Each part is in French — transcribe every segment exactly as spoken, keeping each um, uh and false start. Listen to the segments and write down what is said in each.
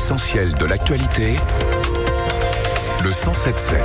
L'essentiel de l'actualité, le cent sept sept.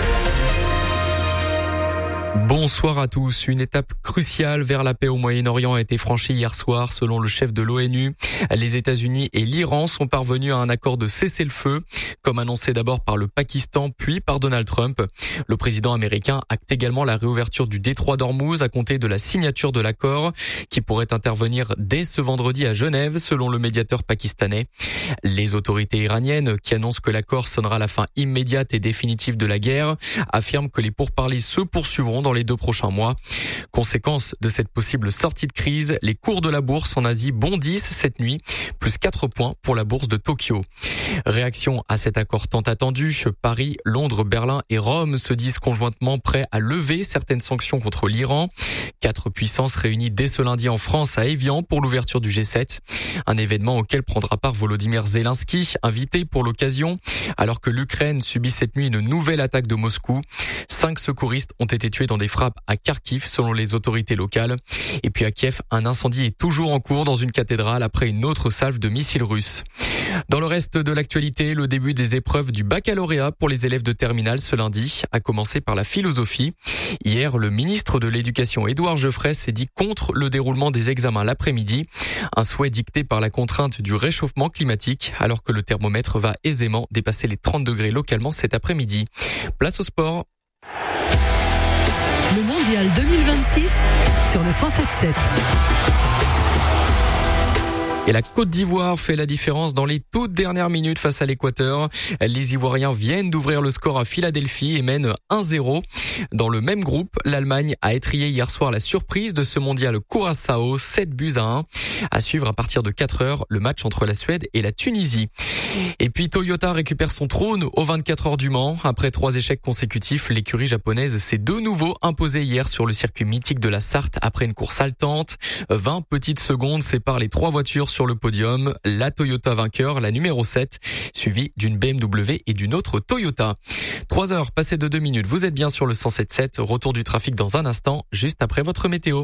Bonsoir à tous. Une étape cruciale vers la paix au Moyen-Orient a été franchie hier soir selon le chef de l'ONU. Les États-Unis et l'Iran sont parvenus à un accord de cessez-le-feu, comme annoncé d'abord par le Pakistan puis par Donald Trump. Le président américain acte également la réouverture du détroit d'Ormuz à compter de la signature de l'accord qui pourrait intervenir dès ce vendredi à Genève selon le médiateur pakistanais. Les autorités iraniennes qui annoncent que l'accord sonnera la fin immédiate et définitive de la guerre affirment que les pourparlers se poursuivront dans les deux prochains mois. Conséquence de cette possible sortie de crise, les cours de la bourse en Asie bondissent cette nuit, plus quatre points pour la bourse de Tokyo. Réaction à cet accord tant attendu, Paris, Londres, Berlin et Rome se disent conjointement prêts à lever certaines sanctions contre l'Iran. Quatre puissances réunies dès ce lundi en France à Évian pour l'ouverture du G sept. Un événement auquel prendra part Volodymyr Zelensky, invité pour l'occasion, alors que l'Ukraine subit cette nuit une nouvelle attaque de Moscou. Cinq secouristes ont été tués dans des frappes à Kharkiv selon les autorités locales. Et puis à Kiev, un incendie est toujours en cours dans une cathédrale après une autre salve de missiles russes. Dans le reste de l'actualité, le début des épreuves du baccalauréat pour les élèves de terminale ce lundi, a commencé par la philosophie. Hier, le ministre de l'Éducation Édouard Geoffrey s'est dit contre le déroulement des examens l'après-midi. Un souhait dicté par la contrainte du réchauffement climatique, alors que le thermomètre va aisément dépasser les trente degrés localement cet après-midi. Place au sport. Le mondial deux mille vingt-six sur le cent sept sept. Et la Côte d'Ivoire fait la différence dans les toutes dernières minutes face à l'Équateur. Les Ivoiriens viennent d'ouvrir le score à Philadelphie et mènent un zéro. Dans le même groupe, l'Allemagne a étrillé hier soir la surprise de ce mondial Curaçao, sept buts à un. À suivre à partir de quatre heures, le match entre la Suède et la Tunisie. Et puis Toyota récupère son trône aux vingt-quatre heures du Mans. Après trois échecs consécutifs, l'écurie japonaise s'est de nouveau imposée hier sur le circuit mythique de la Sarthe après une course haletante. vingt petites secondes séparent les trois voitures sur le podium. La Toyota vainqueur, la numéro sept, suivie d'une B M W et d'une autre Toyota. trois heures passées de deux minutes. Vous êtes bien sur le cent sept sept. Retour du trafic dans un instant, juste après votre météo.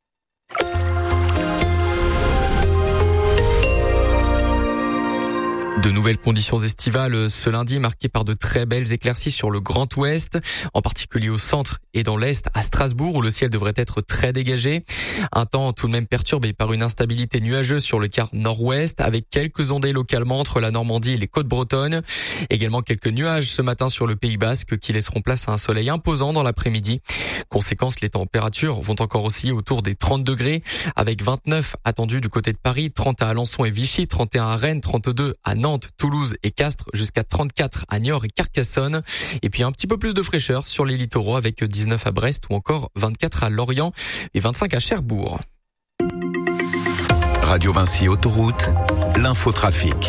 De nouvelles conditions estivales ce lundi marquées par de très belles éclaircies sur le Grand Ouest, en particulier au centre et dans l'Est à Strasbourg où le ciel devrait être très dégagé. Un temps tout de même perturbé par une instabilité nuageuse sur le quart nord-ouest avec quelques ondées localement entre la Normandie et les côtes bretonnes. Également quelques nuages ce matin sur le Pays Basque qui laisseront place à un soleil imposant dans l'après-midi. Conséquence, les températures vont encore osciller autour des trente degrés avec vingt-neuf attendus du côté de Paris, trente à Alençon et Vichy, trente et un à Rennes, trente-deux à Nantes, Toulouse et Castres, jusqu'à trente-quatre à Niort et Carcassonne. Et puis un petit peu plus de fraîcheur sur les littoraux avec dix-neuf à Brest ou encore vingt-quatre à Lorient et vingt-cinq à Cherbourg. Radio Vinci Autoroute, l'infotrafic.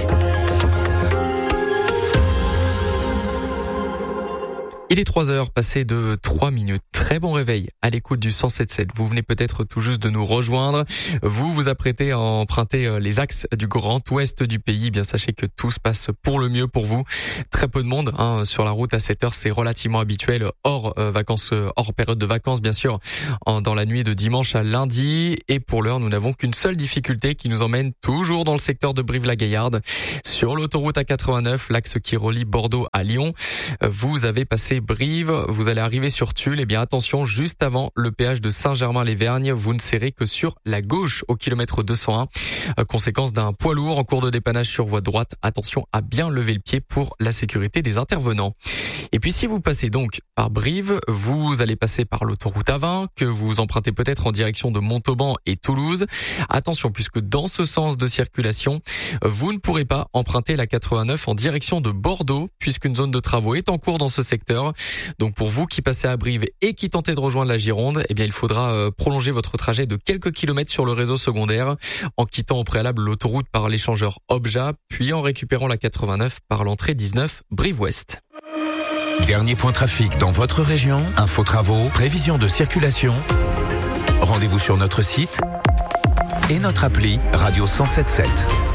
Il est trois heures passées de trois minutes. Très bon réveil à l'écoute du cent sept sept. Vous venez peut-être tout juste de nous rejoindre. Vous vous apprêtez à emprunter les axes du Grand Ouest du pays. Bien sachez que tout se passe pour le mieux pour vous. Très peu de monde hein, sur la route à cette heure. C'est relativement habituel hors euh, vacances, hors période de vacances bien sûr, en, dans la nuit de dimanche à lundi. Et pour l'heure, nous n'avons qu'une seule difficulté qui nous emmène toujours dans le secteur de Brive-la-Gaillarde. Sur l'autoroute A quatre-vingt-neuf, l'axe qui relie Bordeaux à Lyon. Vous avez passé Brive, vous allez arriver sur Tulle. Eh bien attention, juste avant le péage de Saint-Germain-les-Vergnes, vous ne serrez que sur la gauche au kilomètre deux cent un. Euh, conséquence d'un poids lourd en cours de dépannage sur voie droite. Attention à bien lever le pied pour la sécurité des intervenants. Et puis si vous passez donc par Brive, vous allez passer par l'autoroute A vingt que vous empruntez peut-être en direction de Montauban et Toulouse. Attention puisque dans ce sens de circulation, vous ne pourrez pas emprunter la quatre-vingt-neuf en direction de Bordeaux puisqu'une zone de travaux est en cours dans ce secteur. Donc pour vous qui passez à Brive et qui tentez de rejoindre la Gironde, eh bien il faudra euh, prolonger votre trajet de quelques kilomètres sur le réseau secondaire en quittant au préalable l'autoroute par l'échangeur Obja, puis en récupérant la quatre-vingt-neuf par l'entrée dix-neuf Brive-Ouest. Dernier point trafic dans votre région, info travaux, prévision de circulation. Rendez-vous sur notre site et notre appli Radio cent sept sept.